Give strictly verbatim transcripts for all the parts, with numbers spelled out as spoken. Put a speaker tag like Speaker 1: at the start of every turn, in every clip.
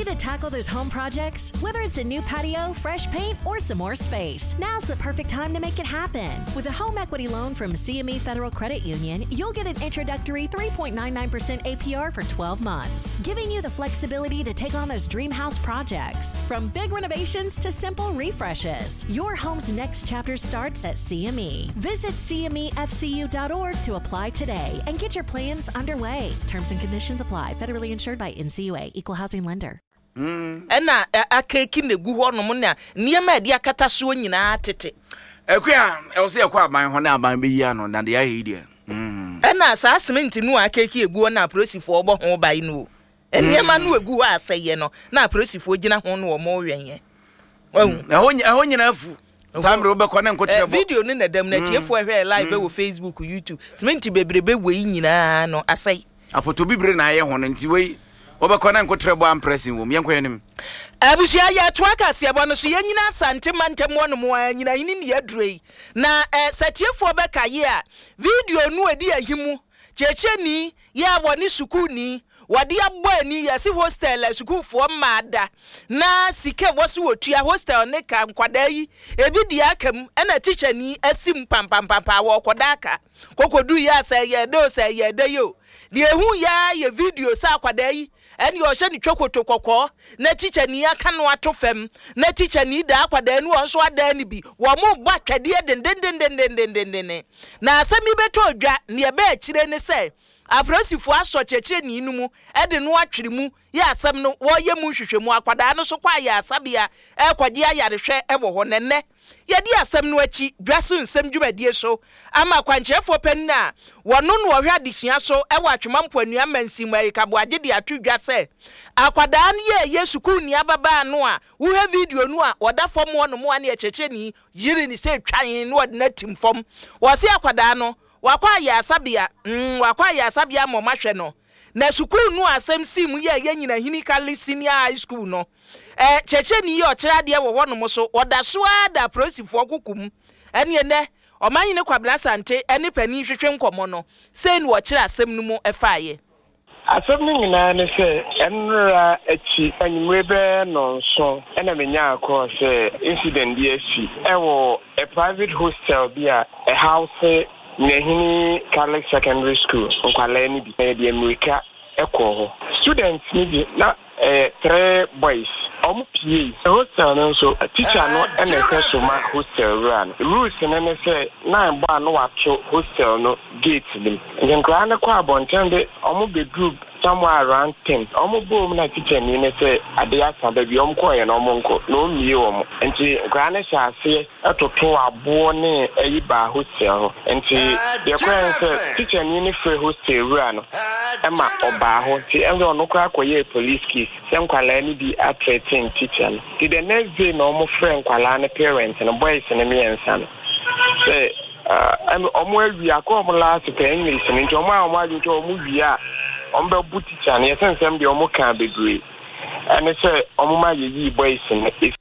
Speaker 1: Ready to tackle those home projects? Whether it's a new patio, fresh paint, or some more space, now's the perfect time to make it happen. With a home equity loan from C M E Federal Credit Union, you'll get an introductory three point nine nine percent A P R for twelve months, giving you the flexibility to take on those dream house projects. From big renovations to simple refreshes, your home's next chapter starts at C M E. Visit C M E F C U dot org to apply today and get your plans underway. Terms and conditions apply. Federally insured by N C U A, Equal Housing Lender.
Speaker 2: Mm. Ena akeki ne gu ho no mo na niema dia kata so nyina tete.
Speaker 3: Ekwa e wo se ekwa aban ho na aban be yi ano na de ayi dia. Mm.
Speaker 2: Ena sa cement nu akeki egu na prosifo obo ho bai no. Eniema nu egu ho aseye no na prosifo gina ho no wo mo wenye. Wahu.
Speaker 3: E ho e ho nyina afu. Samre wo be kɔ na nkotre bo.
Speaker 2: Video ni na dam na tiefo hwe live wo Facebook, YouTube. Cement bebrebe we nyina no asai.
Speaker 3: Apoto bibre na aye ho no nti we obekona nkotre bo ampressing wo yenkoyenim
Speaker 2: abusia ya twaka se bo no so yenyina sante mantem wono mo anyina yini ne yadrei na eh satiefo bekaye a video nu edi ahimu checheni ya woni sukuni wadi abani yesi hostel sukufo maada na sike woso wotua hostel ne ka nkwada yi ebi di akam na teacher ni asim pam pam pam pa wo kodaka kokodu ya say ye do say ye de yo de ehu ya ye video sa kwada yi eni o hye ni twokoto kokko na teacher ni aka no atofam na teacher ni da kwada nu onso ada ni bi wo mo gba twade den den den den den den den na asemi beto odwa ne ebe akire ne say Afrosifo aso cheche ni inumu ede no atwere mu ya asem no wo ye mu hwehwemu akwada no so kwa ya asabia e kwagye ayarehwe e wo ho nenne ye di asem no achi dwaso nsem dwumadie so ama kwanchefo penna wono no hwe adesua so e wo atwemampo anua mansi America bo agye di atudwa se akwada no ye yesuku ni ababa no a wo he video no a woda fom wono mo ane cheche ni yiri ni se twan no wode na tim fom wo se akwada no wakwa ya asabia mm wakwa ya asabia mo mahwe no na sukuru nu asem sim ye ye nyina hinikali senior high school no eh cheche ni ye okira de wo wono mo so oda so ada prosifo kokum ene ne omanyi ne kwabla sante ene pani hwehwe nkomo no sei ni okira asem nu mu efaaye
Speaker 4: asem ni nyina ne se enra achi anyimrebe no so ena menya akọ se incident D S C ewo a private hostel bia a house Nehini Catholic Secondary School, Okwale ni bi di America ekọ. Students ni bi na eh three boys. Omu P A. Hostel no so teacher no and a so ma hostel run. Rules na say na ba no wato hostel no gate nim. Ngen kwa na kwa bonten de omu be group somewhere around ten. Omu boom na teacher ni na say ade asa ba bi omu ko ye na omu nko. No mie omu. Enti kwa na sha ase atoto abo ne eyi ba hostel. Enti de kwa say teacher ni ni free hostel run. Ema oba ho. Ti enwe ono kwa akoye police case. Sem kwala ni bi atret teacher. The, the next day, no more friend, Kwalana parents and boys and me and son. Say, uh, I'm almost we are come last to English and into my mind into a movie. On the booty and yes, and some the Omo can be great. And it's a Oma ye boys and if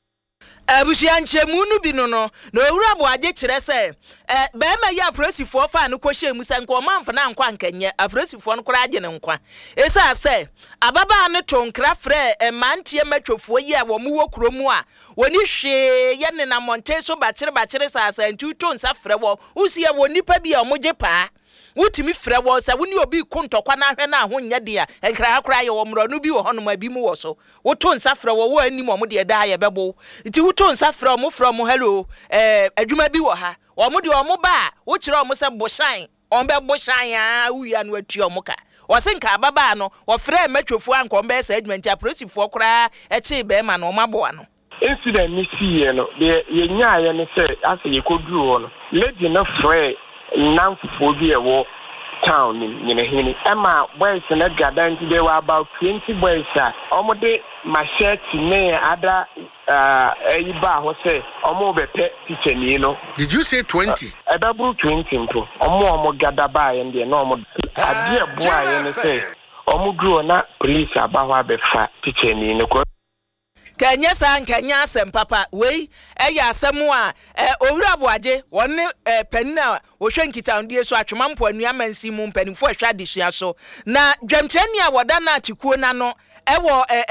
Speaker 2: abusianche munu bi no no na owura bo agye kire se eh be ma ya afrosifo fa no kohye musa nko manfa na nkwa nkanye afrosifo no kora agye ne nkwa esa se ababa ne tonkra frɛ emantie matwofo yi a wo mu wo kromu a woni hwe ye ne na monte so ba kire ba kire sa sa ntu to nsa frɛ wo usi ye woni pa bi a omogye pa wutimi frɛ wo sa woni obi kontokwa na hwɛ na ho nya de a enkra akora ye wo mro no bi wo hono ma bi mu wo so wo to nsa frɛ wo wo ani mo mo de da ye bebo nti wo to nsa frɛ mo frɛ mo hello eh adwuma bi wo ha wo mo de wo mo ba wo kire wo se boshan on be boshan a wuya no atu mo ka wo se nka baba no wo frɛ matwofo anko be sa adwuma nti aprosifo kora e chi be ma no maboa no
Speaker 4: incident ni si ye no de ye nya ye ne se ase ye koduru ho no lady na frɛ nan fufuo ewo town ni ne hini ema boys na gada nti they were about twenty boys a omode machete ne ada uh eyiba ho se omo bepe teacher ni no.
Speaker 5: Did you say twenty?
Speaker 4: Ebabru twenty mpo omo omo gada ba ye ndie na omo ade eboa ye ne se omo duro na police aba ho abefa teacher ni no.
Speaker 2: Kanya san kanya asem papa wei eya asemu a owura boaje wonne penna wo hwenkita ndie so atwemampo anua mansi mu mpanimfo ahwa adehia so na dwamkyani a woda na atikuo na no ewo